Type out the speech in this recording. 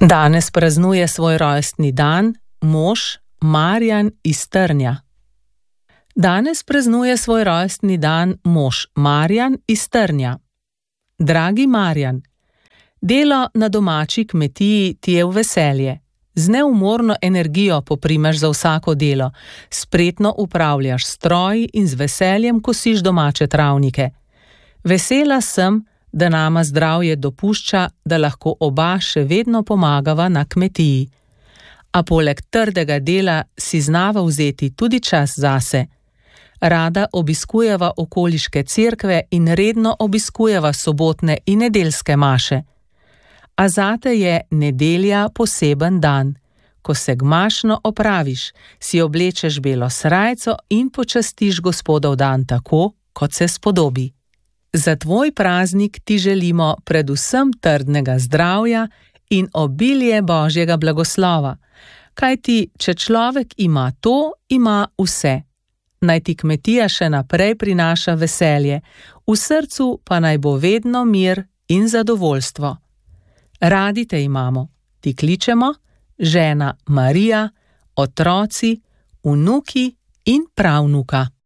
Danes praznuje svoj rojstni dan mož Marjan iz Trnja. Danes praznuje svoj rojstni dan mož Marjan iz Trnja. Dragi Marjan, delo na domači kmetiji ti je v veselje. Z neumorno energijo poprimaš za vsako delo, spretno upravljaš stroji in z veseljem kosiš domače travnike. Vesela sem, da nama zdravje dopušča, da lahko oba še vedno pomagava na kmetiji. A poleg trdega dela si znava vzeti tudi čas zase. Rada obiskujeva okoliške cerkve in redno obiskujeva sobotne in nedeljske maše. A zate je nedelja poseben dan. Ko se gmašno opraviš, si oblečeš belo srajco in počastiš Gospodov dan tako, kot se spodobi. Za tvoj praznik ti želimo predvsem trdnega zdravja in obilje Božjega blagoslova. Kajti, če človek ima to, ima vse. Naj ti kmetija še naprej prinaša veselje, v srcu pa naj bo vedno mir in zadovoljstvo. Radi te imamo, ti kličemo, žena Marija, otroci, vnuki in pravnuka.